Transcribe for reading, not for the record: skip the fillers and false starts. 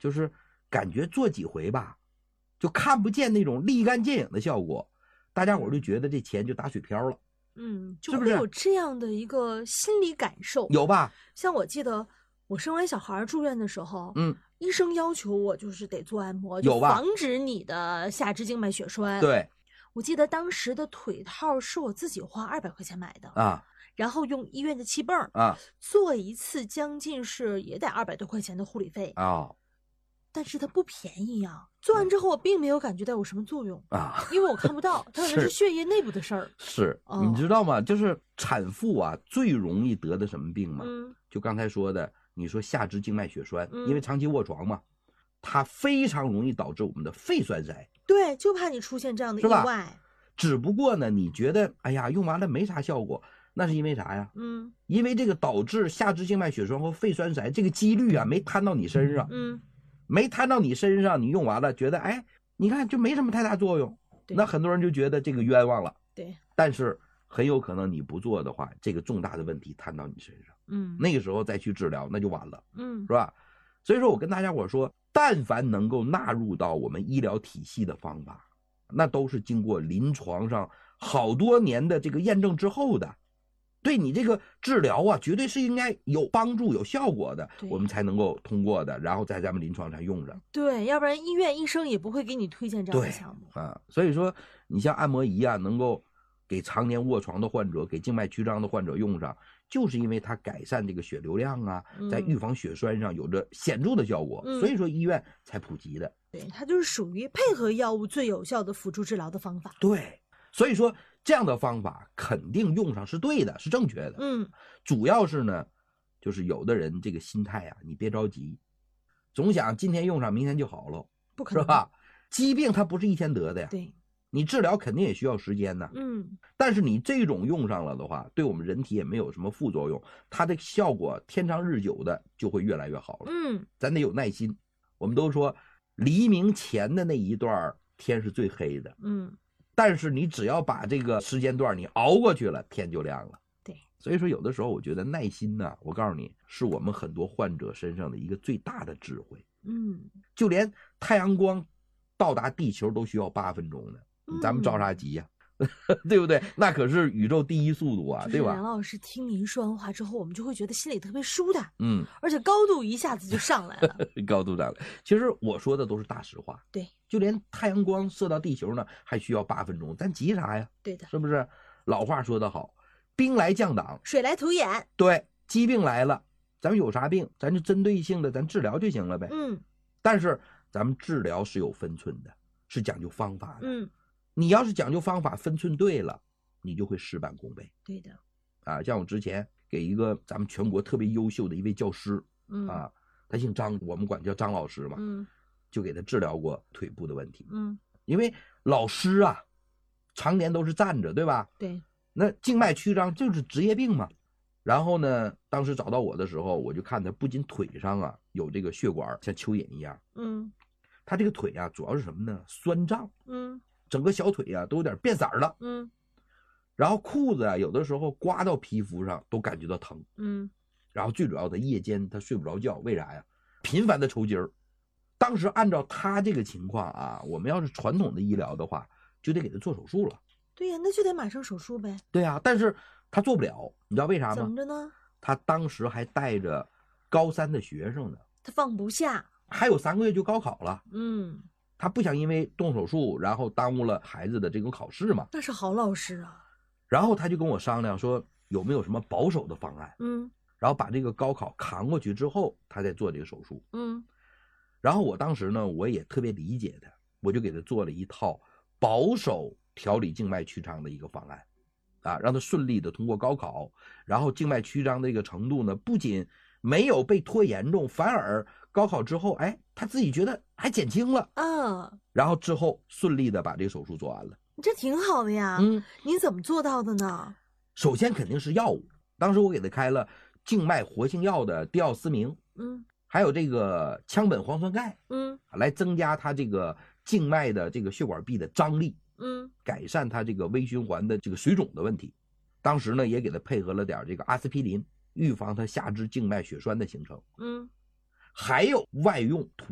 就是感觉做几回吧，就看不见那种立竿见影的效果，大家伙就觉得这钱就打水漂了。 就会有这样的一个心理感受， 有吧？ 像我记得我生完小孩住院的时候，医生要求我就是得做按摩，就防止你的下肢静脉血栓。 对， 我记得当时的腿套是我自己花200块钱买的啊， 然后用医院的气泵啊， 做一次将近是也得200多块钱的护理费啊。 但是它不便宜呀。做完之后我并没有感觉到有什么作用啊，因为我看不到，它是血液内部的事儿。 是，你知道吗？就是产妇啊最容易得的什么病吗？就刚才说的，你说下肢静脉血栓，因为长期卧床嘛，它非常容易导致我们的肺栓塞。 对，就怕你出现这样的意外。 只不过呢，你觉得哎呀用完了没啥效果，那是因为啥呀？因为这个导致下肢静脉血栓和肺栓塞这个几率啊没摊到你身上。没摊到你身上，你用完了觉得哎，你看就没什么太大作用，那很多人就觉得这个冤枉了。 对， 但是很有可能你不做的话，这个重大的问题摊到你身上，那个时候再去治疗那就晚了，是吧？所以说我跟大家伙说，但凡能够纳入到我们医疗体系的方法，那都是经过临床上好多年的这个验证之后的。对你这个治疗啊，绝对是应该有帮助、有效果的，我们才能够通过的，然后在咱们临床上用着。 对，要不然医院医生也不会给你推荐这样的项目啊。所以说，你像按摩仪啊，能够给常年卧床的患者、给静脉曲张的患者用上，就是因为它改善这个血流量啊，在预防血栓上有着显著的效果，所以说医院才普及的。 对，它就是属于配合药物最有效的辅助治疗的方法。 对，所以说。这样的方法肯定用上是对的，是正确的。主要是呢，就是有的人这个心态啊，你别着急，总想今天用上明天就好了， 不可能， 是吧？疾病它不是一天得的呀， 对， 你治疗肯定也需要时间呢。但是你这种用上了的话，对我们人体也没有什么副作用，它的效果天长日久的就会越来越好了。咱得有耐心。我们都说黎明前的那一段天是最黑的，但是你只要把这个时间段你熬过去了，天就亮了。 对， 所以说有的时候我觉得耐心呢，我告诉你，是我们很多患者身上的一个最大的智慧。就连太阳光到达地球都需要8分钟呢，咱们着啥急呀？对不对？那可是宇宙第一速度啊，对吧？ 梁老师听您说完话之后，我们就会觉得心里特别舒坦，而且高度一下子就上来了。 高度上来，其实我说的都是大实话。 对， 就连太阳光射到地球呢，还需要8分钟，咱急啥呀？ 对的， 是不是？老话说得好，兵来将挡， 水来土掩。 对，疾病来了，咱们有啥病，咱就针对性的咱治疗就行了呗。但是咱们治疗是有分寸的，是讲究方法的。你要是讲究方法，分寸对了，你就会事半功倍。 对的， 啊，像我之前给一个咱们全国特别优秀的一位教师，啊，他姓张，我们管叫张老师嘛，就给他治疗过腿部的问题。因为老师啊，常年都是站着，对吧？ 对， 那静脉曲张就是职业病嘛。然后呢，当时找到我的时候，我就看他不仅腿上啊有这个血管像蚯蚓一样，他这个腿啊主要是什么呢？酸胀，整个小腿啊都有点变色了，然后裤子啊有的时候刮到皮肤上都感觉到疼，然后最主要的夜间他睡不着觉，为啥呀？频繁的抽筋儿。当时按照他这个情况啊，我们要是传统的医疗的话，就得给他做手术了。 对呀，那就得马上手术呗。 对呀，但是他做不了，你知道为啥吗？ 怎么着呢？ 他当时还带着高3的学生呢， 他放不下， 还有3个月就高考了。他不想因为动手术然后耽误了孩子的这种考试嘛。 那是好老师啊。 然后他就跟我商量说有没有什么保守的方案，然后把这个高考扛过去之后他再做这个手术。然后我当时呢我也特别理解他，我就给他做了一套保守调理静脉曲张的一个方案啊，让他顺利的通过高考，然后静脉曲张的这个程度呢不仅没有被拖严重，反而高考之后哎他自己觉得还减轻了然后之后顺利的把这个手术做完了。 这挺好的呀。您怎么做到的呢？ 首先肯定是药物，当时我给他开了静脉活性药的地奥司明，还有这个羟苯磺酸钙，来增加他这个静脉的这个血管壁的张力，改善他这个微循环的这个水肿的问题。当时呢也给他配合了点这个阿司匹林，预防他下肢静脉血栓的形成。还有外用